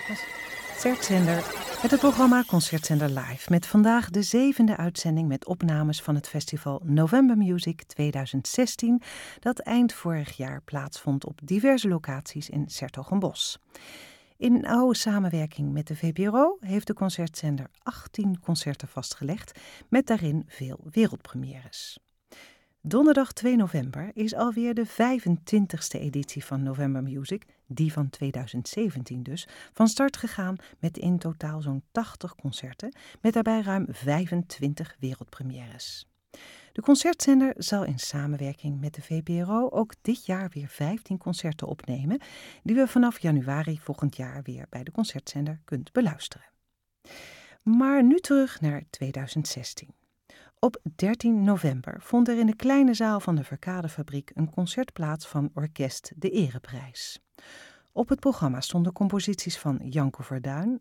Concertzender met het programma Concertzender Live. Met vandaag de 7e uitzending met opnames van het festival November Music 2016... dat eind vorig jaar plaatsvond op diverse locaties in 's-Hertogenbosch. In nauwe samenwerking met de VPRO heeft de Concertzender 18 concerten vastgelegd... met daarin veel wereldpremières. Donderdag 2 november is alweer de 25e editie van November Music, die van 2017 dus, van start gegaan met in totaal zo'n 80 concerten, met daarbij ruim 25 wereldpremières. De Concertzender zal in samenwerking met de VPRO ook dit jaar weer 15 concerten opnemen, die we vanaf januari volgend jaar weer bij de Concertzender kunt beluisteren. Maar nu terug naar 2016. Op 13 november vond er in de kleine zaal van de Verkadefabriek een concert plaats van orkest De Ereprijs. Op het programma stonden composities van Janko Verduin,